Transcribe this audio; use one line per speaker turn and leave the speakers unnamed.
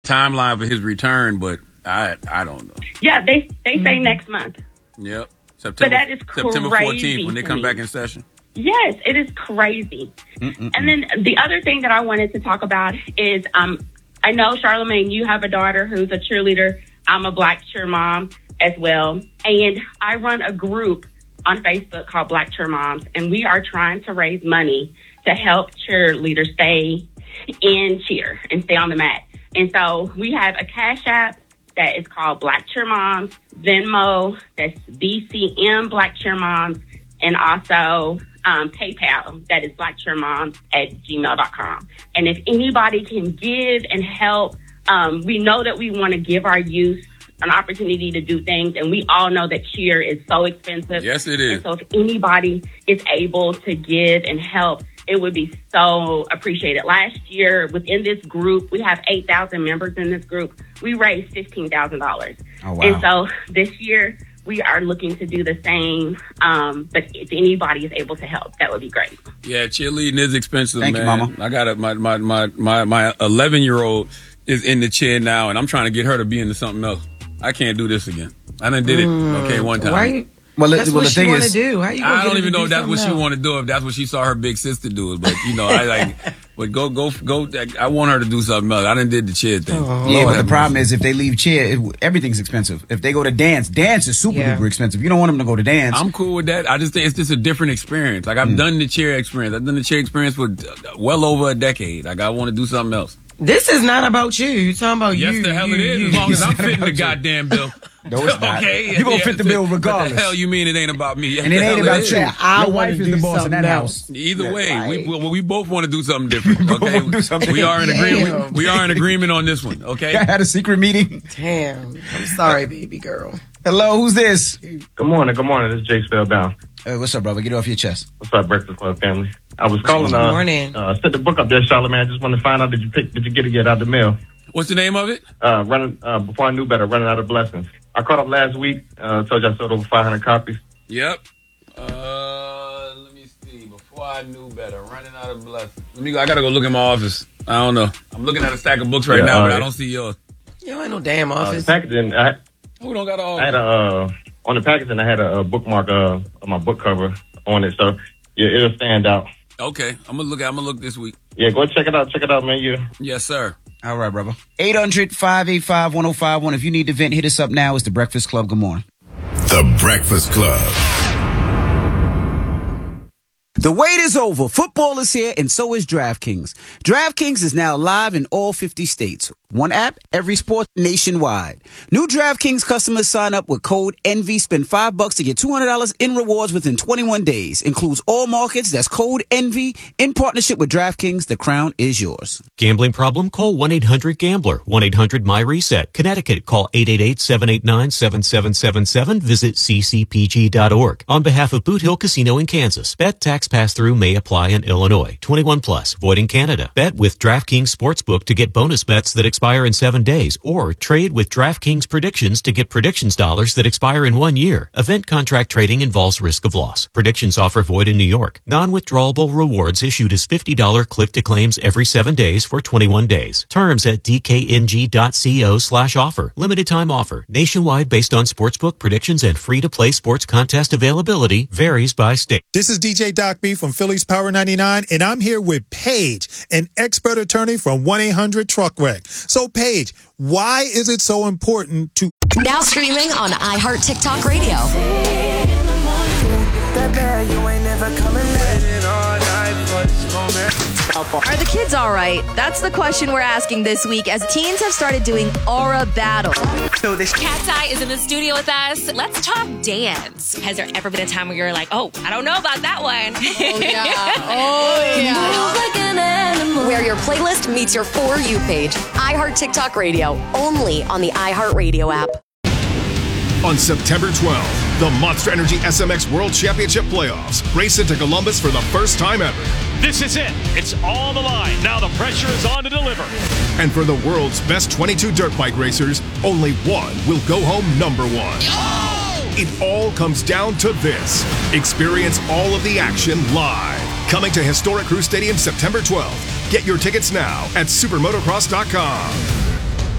timeline for his return, but I don't know.
Yeah, they say next month.
Yep.
But that is
September
crazy
14th when they come back in session.
Yes, it is crazy. And then the other thing that I wanted to talk about is I know, Charlamagne, you have a daughter who's a cheerleader. I'm a Black Cheer Mom as well. And I run a group on Facebook called Black Cheer Moms, and we are trying to raise money to help cheerleaders stay in cheer and stay on the mat. And so we have a Cash App that is called Black Cheer Moms, Venmo, that's BCM Black Cheer Moms, and also PayPal, that is blackcheermoms@gmail.com. And if anybody can give and help, we know that we want to give our youth an opportunity to do things, and we all know that cheer is so expensive.
Yes, it is.
And so if anybody is able to give and help, it would be so appreciated. Last year, within this group, we have 8,000 members in this group. We raised $15,000.
Oh, wow.
And so this year, we are looking to do the same. But if anybody is able to help, that would be great.
Yeah, cheerleading is expensive,
Thank
man.
you, Mama.
I got my 11-year-old is in the chair now, and I'm trying to get her to be into something else. I can't do this again. I done did it, one time.
Why?
That's
what
the
she
thing
want to
is,
do. How you gonna
I
get
don't
her
even
to
know
do
if that's what she
something
want to do, if that's what she saw her big sister do. But, but go. I want her to do something else. I done did the cheer thing.
but the problem is if they leave cheer, everything's expensive. If they go to dance is super duper expensive. You don't want them to go to dance.
I'm cool with that. I just think it's just a different experience. Like, I've done the cheer experience. I've done the cheer experience for well over a decade. Like, I want to do something else.
This is not about you. You're talking about you.
Yes, the hell it is. As long as I'm fitting the goddamn bill.
No, it's not.
Okay.
You gonna fit the bill regardless.
What the hell you mean it ain't about me?
And it ain't about you.
I
Your wife
wanna
is the
do
boss in that
something
house.
Either way,
Right.
we both want to do something different. Okay, we are in agreement. We are in agreement on this one. Okay.
I had a secret meeting.
Damn. I'm sorry, baby girl.
Hello, who's this?
Good morning. This is Jake Spellbound.
What's up, brother? Get it off your chest.
What's up, Breakfast Club family? I was calling.
Good morning.
Set the book up there, Charlamagne. I just wanted to find out, did you get it yet out the mail?
What's the name of it?
Before I Knew Better, Running Out of Blessings. I caught up last week. Told you I sold over 500 copies.
Yep. Let me see. Before I Knew Better, Running Out of Blessings. I gotta go look in my office. I don't know. I'm looking at a stack of books right now, but I don't see yours.
You ain't no damn office.
Packaging.
Who don't got all?
I had on the packaging. I had a bookmark on my book cover on it, so yeah, it'll stand out.
Okay, I'm gonna look this week.
Yeah, go check it out. Check it out, man.
Yes, sir.
All right, brother. 800-585-1051. If you need to vent, hit us up now. It's The Breakfast Club. Good morning.
The Breakfast Club.
The wait is over. Football is here, and so is DraftKings. DraftKings is now live in all 50 states. One app, every sport nationwide. New DraftKings customers sign up with code ENVY. Spend $5 to get $200 in rewards within 21 days. Includes all markets. That's code ENVY. In partnership with DraftKings, the crown is yours.
Gambling problem? Call 1-800-GAMBLER. 1-800-MY-RESET. Connecticut, call 888-789-7777. Visit ccpg.org. On behalf of Boot Hill Casino in Kansas, bet tax pass-through may apply in Illinois. 21 plus, void in Canada. Bet with DraftKings Sportsbook to get bonus bets that expire in 7 days, or trade with DraftKings Predictions to get predictions dollars that expire in 1 year. Event contract trading involves risk of loss. Predictions offer void in New York. Non-withdrawable rewards issued as $50 click-to-claims every 7 days for 21 days. Terms at dkng.co/offer. Limited time offer. Nationwide based on sportsbook predictions and free-to-play sports contest availability. Varies by state.
This is DJ Doc B from Phillies Power 99, and I'm here with Paige, an expert attorney from 1-800-TRUCK-WRECK. So, Paige, why is it so important to...
Now streaming on iHeart TikTok Radio. Are the kids all right? That's the question we're asking this week as teens have started doing aura battle.
So this Cat's Eye is in the studio with us. Let's talk dance. Has there ever been a time where you're like, oh, I don't know about that one?
Oh, yeah. Where your playlist meets your For You page. iHeart TikTok Radio, only on the iHeart Radio app.
On September 12th, the Monster Energy SMX World Championship Playoffs race into Columbus for the first time ever.
This is it. It's on the line. Now the pressure is on to deliver.
And for the world's best 22 dirt bike racers, only one will go home number one. It all comes down to this. Experience all of the action live. Coming to Historic Crew Stadium September 12th. Get your tickets now at supermotocross.com.